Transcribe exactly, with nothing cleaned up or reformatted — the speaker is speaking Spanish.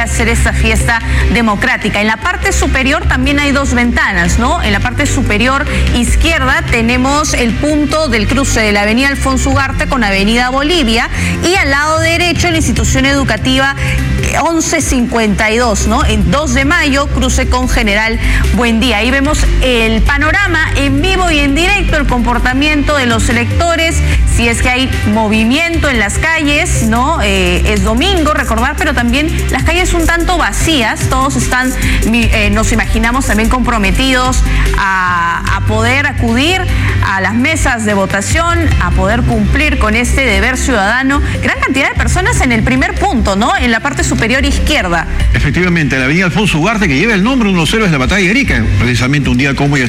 podría ser esta fiesta democrática. En la parte superior también hay dos ventanas, ¿no? En la parte superior izquierda tenemos el punto del cruce de la avenida Alfonso Ugarte con avenida Bolivia y al lado derecho la institución educativa once cincuenta y dos, ¿no? En dos de mayo, cruce con General Buendía. Ahí vemos el panorama en vivo y en directo, el comportamiento de los electores, si es que hay movimiento en las calles, ¿no? Eh, es domingo, recordar, pero también las calles un tanto vacías, todos están, eh, nos imaginamos, también comprometidos a, a poder acudir a las mesas de votación, a poder cumplir con este deber ciudadano. Gran cantidad de personas en el primer punto, ¿no? En la parte superior izquierda. Efectivamente, la avenida Alfonso Ugarte, que lleva el nombre de unos héroes de la batalla de Arica, precisamente un día como hoy.